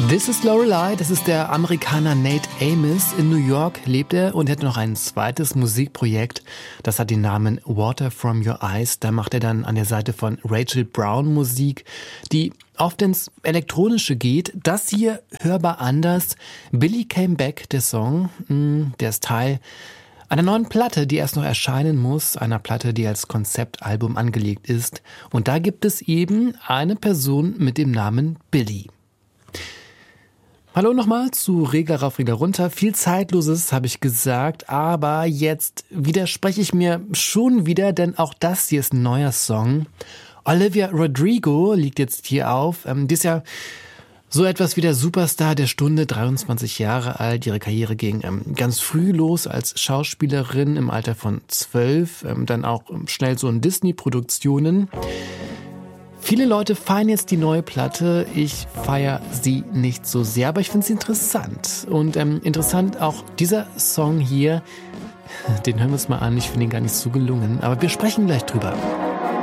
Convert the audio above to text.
This is Lorelei, das ist der Amerikaner Nate Amos. In New York lebt er und hat noch ein zweites Musikprojekt. Das hat den Namen Water from Your Eyes. Da macht er dann an der Seite von Rachel Brown Musik, die oft ins Elektronische geht. Das hier hörbar anders. Billy Came Back, der Song, der ist Teil einer neuen Platte, die erst noch erscheinen muss. Einer Platte, die als Konzeptalbum angelegt ist. Und da gibt es eben eine Person mit dem Namen Billy. Hallo nochmal zu Regler rauf, Regler runter. Viel Zeitloses habe ich gesagt, aber jetzt widerspreche ich mir schon wieder, denn auch das hier ist ein neuer Song. Olivia Rodrigo liegt jetzt hier auf. Die ist ja so etwas wie der Superstar der Stunde, 23 Jahre alt. Ihre Karriere ging ganz früh los als Schauspielerin im Alter von 12, dann auch schnell so in Disney-Produktionen. Viele Leute feiern jetzt die neue Platte. Ich feiere sie nicht so sehr, aber ich finde sie interessant. Und interessant auch dieser Song hier, den hören wir uns mal an. Ich finde ihn gar nicht so gelungen, aber wir sprechen gleich drüber.